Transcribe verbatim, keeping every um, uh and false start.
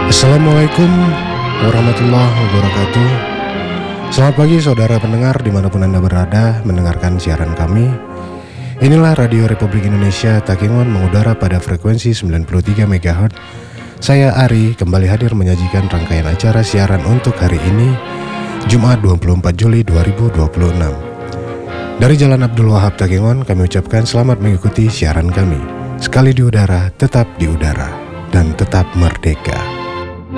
Assalamualaikum warahmatullahi wabarakatuh. Selamat pagi saudara pendengar dimanapun Anda berada mendengarkan siaran kami. Inilah Radio Republik Indonesia Takengon mengudara pada frekuensi sembilan puluh tiga megahertz. Saya Ari kembali hadir menyajikan rangkaian acara siaran untuk hari ini, Jumat dua puluh empat Juli dua ribu dua puluh enam. Dari Jalan Abdul Wahab Takengon kami ucapkan selamat mengikuti siaran kami. Sekali di udara, tetap di udara, dan tetap merdeka.